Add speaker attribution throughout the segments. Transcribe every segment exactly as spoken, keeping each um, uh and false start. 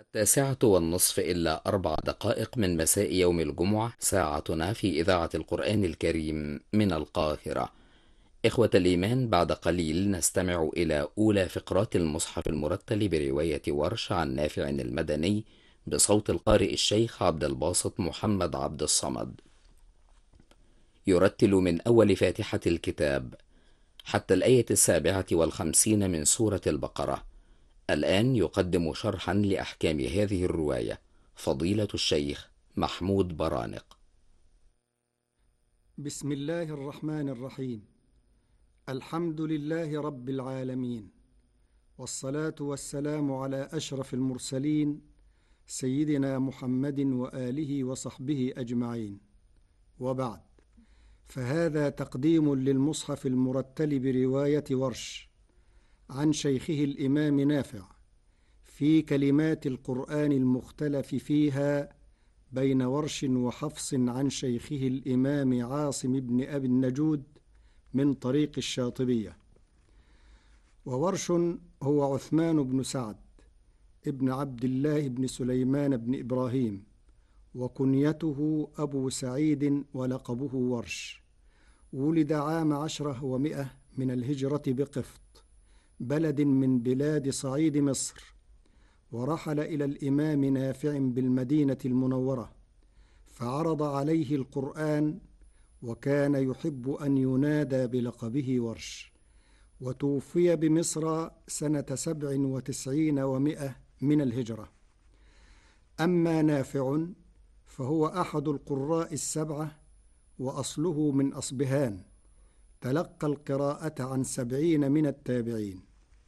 Speaker 1: التاسعة والنصف إلا أربع دقائق من مساء يوم الجمعة، ساعتنا في إذاعة القرآن الكريم من القاهرة. إخوة الإيمان، بعد قليل نستمع إلى أولى فقرات المصحف المرتل برواية ورش عن نافع المدني بصوت القارئ الشيخ عبد الباسط محمد عبد الصمد. يرتل من أول فاتحة الكتاب حتى الآية السابعة والخمسين من سورة البقرة. الآن يقدم شرحا لأحكام هذه الرواية فضيلة الشيخ محمود برانق.
Speaker 2: بسم الله الرحمن الرحيم. الحمد لله رب العالمين، والصلاة والسلام على أشرف المرسلين سيدنا محمد وآله وصحبه أجمعين، وبعد، فهذا تقديم للمصحف المرتل برواية ورش عن شيخه الإمام نافع في كلمات القرآن المختلف فيها بين ورش وحفص عن شيخه الإمام عاصم بن أبي النجود من طريق الشاطبية. وورش هو عثمان بن سعد ابن عبد الله بن سليمان بن إبراهيم، وكنيته أبو سعيد ولقبه ورش. ولد عام عشرة ومئة من الهجرة بقفط، بلد من بلاد صعيد مصر، ورحل إلى الإمام نافع بالمدينة المنورة فعرض عليه القرآن، وكان يحب أن ينادى بلقبه ورش. وتوفي بمصر سنة سبع وتسعين ومئة من الهجرة. أما نافع فهو أحد القراء السبعة، وأصله من أصبهان، تلقى القراءة عن سبعين من التابعين.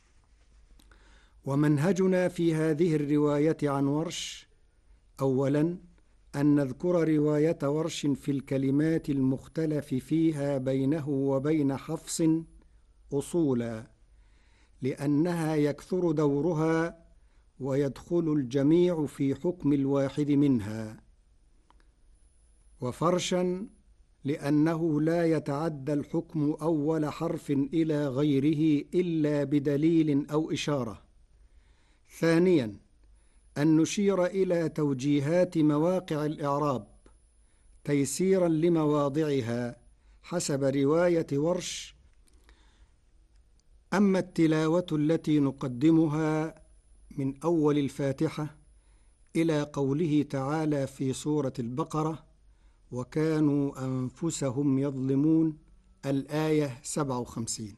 Speaker 2: ومنهجنا في هذه الرواية عن ورش: أولاً أن نذكر رواية ورش في الكلمات المختلف فيها بينه وبين حفص أصولا، لأنها يكثر دورها ويدخل الجميع في حكم الواحد منها. وفرشا لأنه لا يتعدى الحكم أول حرف إلى غيره إلا بدليل أو إشارة. ثانيا أن نشير إلى توجيهات مواقع الإعراب تيسيرا لمواضعها حسب رواية ورش. أما التلاوة التي نقدمها من أول الفاتحة إلى قوله تعالى في سورة البقرة: وكانوا أنفسهم يظلمون، الآية سبعة وخمسين.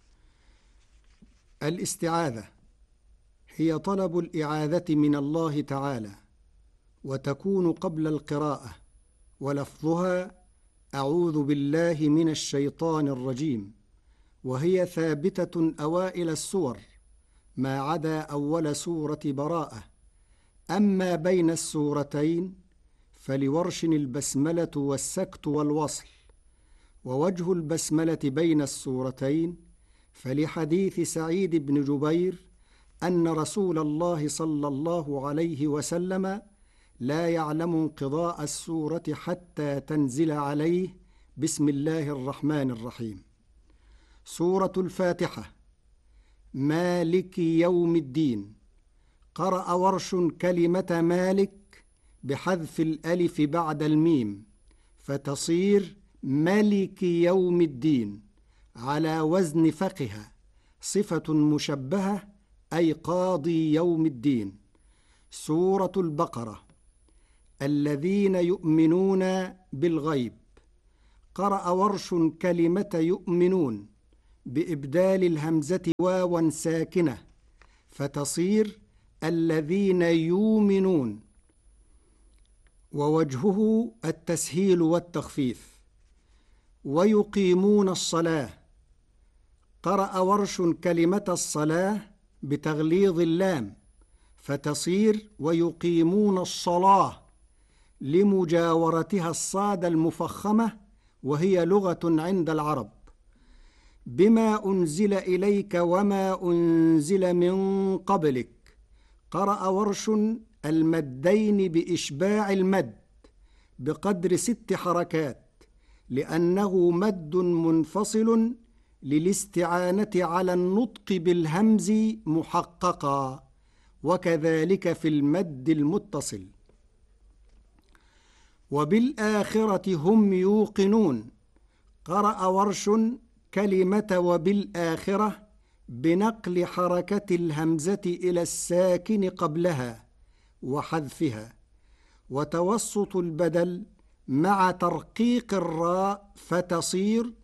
Speaker 2: الاستعاذة هي طلب الإعاذة من الله تعالى، وتكون قبل القراءة، ولفظها أعوذ بالله من الشيطان الرجيم، وهي ثابتة أوائل السور ما عدا أول سورة براءة. أما بين السورتين فلورش البسملة والسكت والوصل. ووجه البسملة بين السورتين فلحديث سعيد بن جبير أن رسول الله صلى الله عليه وسلم لا يعلم انقضاء السورة حتى تنزل عليه بسم الله الرحمن الرحيم. سورة الفاتحة مالك يوم الدين. قرأ ورش كلمة مالك بحذف الألف بعد الميم فتصير ملك يوم الدين، على وزن فقه، صفة مشبهة أي قاضي يوم الدين. سورة البقرة الذين يؤمنون بالغيب. قرأ ورش كلمة يؤمنون بإبدال الهمزة واوا ساكنة فتصير الذين يؤمنون، ووجهه التسهيل والتخفيف. ويقيمون الصلاة. قرأ ورش كلمة الصلاة بتغليظ اللام فتصير ويقيمون الصلاة، لمجاورتها الصاد المفخمة، وهي لغة عند العرب. بما أنزل إليك وما أنزل من قبلك. قرأ ورش المدين بإشباع المد بقدر ست حركات، لأنه مد منفصل للاستعانة على النطق بالهمز محققا، وكذلك في المد المتصل. وبالآخرة هم يوقنون، قرأ ورش كلمة وبالآخرة بنقل حركة الهمزة إلى الساكن قبلها وحذفها، وتوسط البدل مع ترقيق الراء فتصير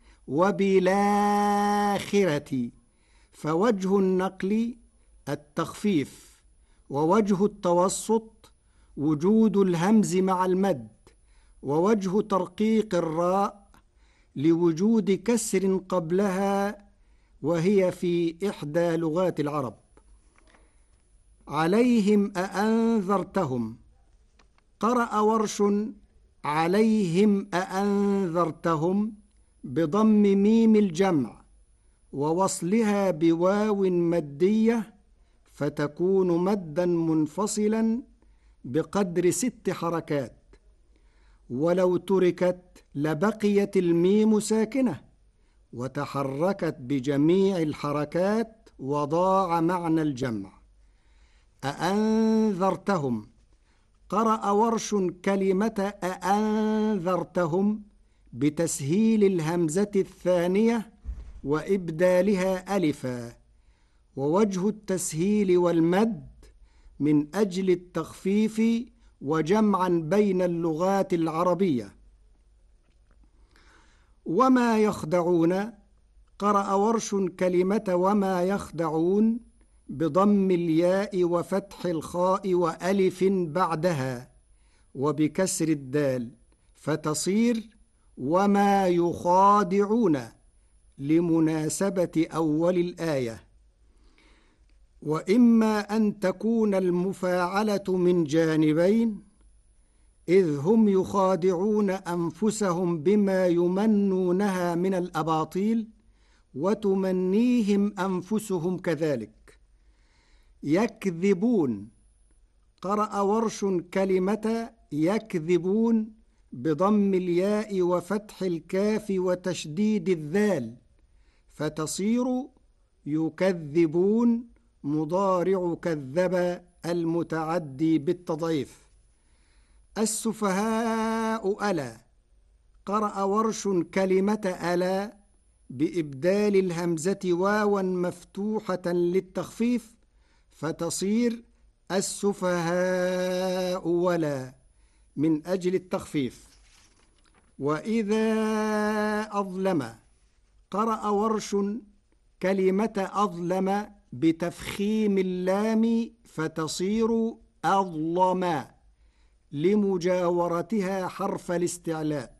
Speaker 2: وبالآخرة، فوجه النقل التخفيف، ووجه التوسط وجود الهمز مع المد، ووجه ترقيق الراء لوجود كسر قبلها، وهي في إحدى لغات العرب. عليهم أأنذرتهم، قرأ ورش عليهم أأنذرتهم بضم ميم الجمع ووصلها بواو مدية، فتكون مدا منفصلا بقدر ست حركات، ولو تركت لبقيت الميم ساكنة وتحركت بجميع الحركات وضاع معنى الجمع. أأنذرتهم، قرأ ورش كلمة أأنذرتهم بتسهيل الهمزة الثانية وإبدالها ألفا، ووجه التسهيل والمد من أجل التخفيف وجمعا بين اللغات العربية. وما يخدعون، قرأ ورش كلمة وما يخدعون بضم الياء وفتح الخاء وألف بعدها وبكسر الدال، فتصير وما يخادعون لمناسبة أول الآية. وإما أن تكون المفاعلة من جانبين، إذ هم يخادعون أنفسهم بما يمنونها من الأباطيل وتمنيهم أنفسهم كذلك. يكذبون، قرأ ورش كلمة يكذبون بضم الياء وفتح الكاف وتشديد الذال، فتصير يكذبون مضارع كذب المتعدي بالتضعيف. السفهاء ألا، قرأ ورش كلمة ألا بإبدال الهمزة واوا مفتوحة للتخفيف، فتصير السفهاء ولا من أجل التخفيف. وإذا أظلم، قرأ ورش كلمة أظلم بتفخيم اللام، فتصير أظلما لمجاورتها حرف الاستعلاء.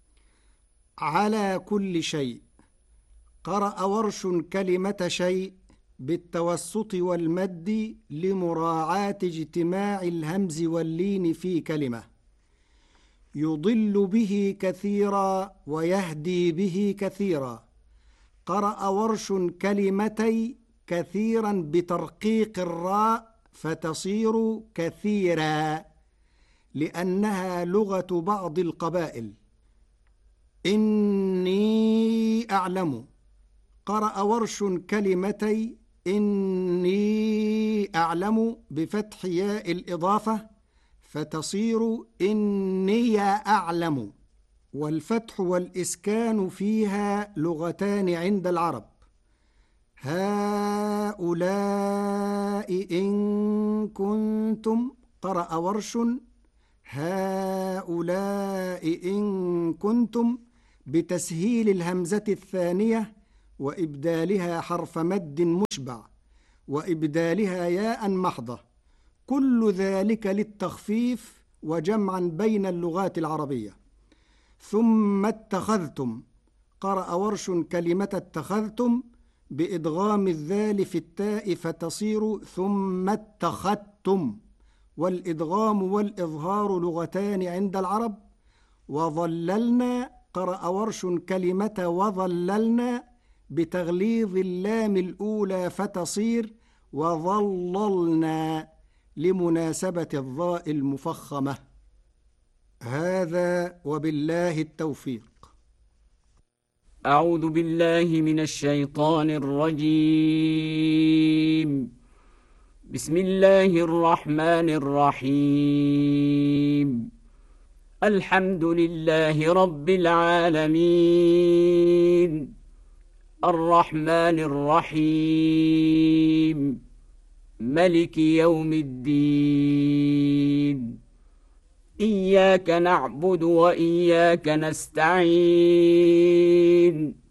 Speaker 2: على كل شيء، قرأ ورش كلمة شيء بالتوسط والمد لمراعاة اجتماع الهمز واللين في كلمة. يضل به كثيرا ويهدي به كثيرا، قرأ ورش كلمتي كثيرا بترقيق الراء، فتصير كثيرا لأنها لغة بعض القبائل. إني أعلم، قرأ ورش كلمتي إني أعلم بفتح ياء الإضافة، فتصير إني أعلم، والفتح والإسكان فيها لغتان عند العرب. هؤلاء إن كنتم، قرأ ورش هؤلاء إن كنتم بتسهيل الهمزة الثانية وإبدالها حرف مد مشبع وإبدالها ياء محضة، كل ذلك للتخفيف وجمعا بين اللغات العربية. ثم اتخذتم، قرأ ورش كلمة اتخذتم بإدغام الذال في التاء، فتصير ثم اتخذتم، والإدغام والإظهار لغتان عند العرب. وظللنا، قرأ ورش كلمة وظللنا بتغليظ اللام الأولى، فتصير وظللنا لمناسبة الظاء المفخمة. هذا وبالله التوفيق.
Speaker 3: أعوذ بالله من الشيطان الرجيم. بسم الله الرحمن الرحيم الحمد لله رب العالمين الرحمن الرحيم ملك يوم الدين إياك نعبد وإياك نستعين